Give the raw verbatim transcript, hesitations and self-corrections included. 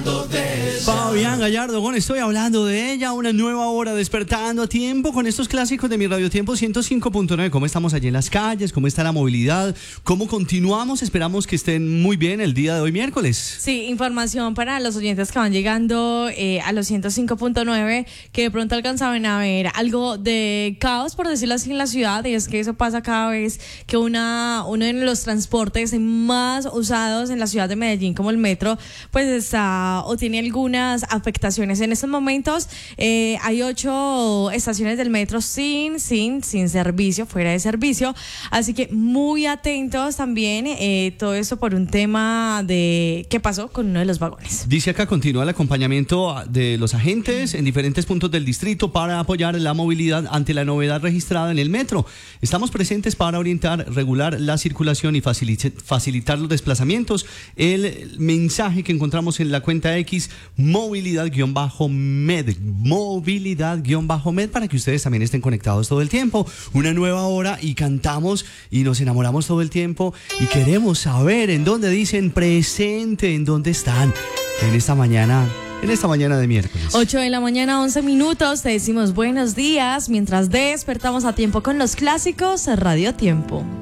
Fabián Gallardo, bueno, estoy hablando de ella, una nueva hora despertando a tiempo con estos clásicos de mi Radio Tiempo ciento cinco punto nueve. ¿Cómo estamos allí en las calles? ¿Cómo está la movilidad? ¿Cómo continuamos? Esperamos que estén muy bien el día de hoy miércoles. Sí, información para los oyentes que van llegando eh, a los ciento cinco punto nueve, que de pronto alcanzaban a ver algo de caos, por decirlo así, en la ciudad, y es que eso pasa cada vez que una uno de los transportes más usados en la ciudad de Medellín, como el metro, pues está o tiene algunas afectaciones. En estos momentos eh, hay ocho estaciones del metro sin, sin, sin servicio, fuera de servicio, así que muy atentos también, eh, todo esto por un tema de qué pasó con uno de los vagones. Dice acá, continúa el acompañamiento de los agentes en diferentes puntos del distrito para apoyar la movilidad ante la novedad registrada en el metro. Estamos presentes para orientar, regular la circulación y facilitar, facilitar los desplazamientos. El mensaje que encontramos en la cuenta X, movilidad-med, movilidad-med, para que ustedes también estén conectados todo el tiempo. Una nueva hora y cantamos y nos enamoramos todo el tiempo y queremos saber en dónde dicen presente, en dónde están en esta mañana. En esta mañana de miércoles. ocho de la mañana, once minutos. Te decimos buenos días mientras despertamos a tiempo con los clásicos Radio Tiempo.